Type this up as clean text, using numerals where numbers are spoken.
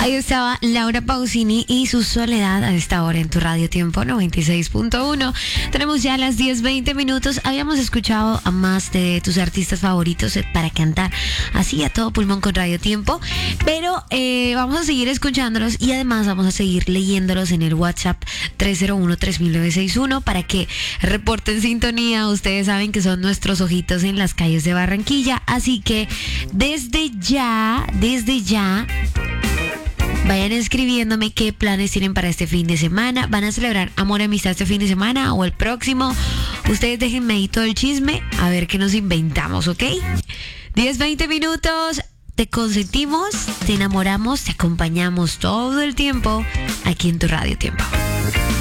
Ahí estaba Laura Pausini y su Soledad a esta hora en tu Radio Tiempo 96.1. Tenemos ya las 10:20 minutos. Habíamos escuchado a más de tus artistas favoritos para cantar así a todo pulmón con Radio Tiempo, pero vamos a seguir escuchándolos y además vamos a seguir leyéndolos en el WhatsApp 301-3961 para que reporten sintonía. Ustedes saben que son nuestros ojitos en las calles de Barranquilla, así que desde ya vayan escribiéndome qué planes tienen para este fin de semana. ¿Van a celebrar amor y amistad este fin de semana o el próximo? Ustedes déjenme ahí todo el chisme, a ver qué nos inventamos, ¿ok? 10-20 minutos, te consentimos, te enamoramos, te acompañamos todo el tiempo aquí en tu Radio Tiempo.